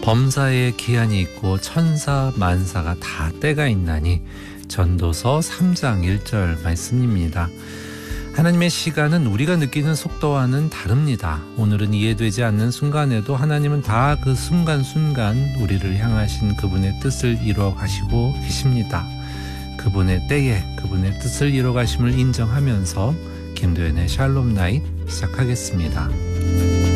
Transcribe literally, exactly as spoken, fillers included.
범사에 기한이 있고 천사 만사가 다 때가 있나니 전도서 삼 장 일 절 말씀입니다. 하나님의 시간은 우리가 느끼는 속도와는 다릅니다. 오늘은 이해되지 않는 순간에도 하나님은 다 그 순간순간 우리를 향하신 그분의 뜻을 이루어 가시고 계십니다. 그분의 때에 그분의 뜻을 이루어 가심을 인정하면서 김도연의 샬롬 나잇 시작하겠습니다.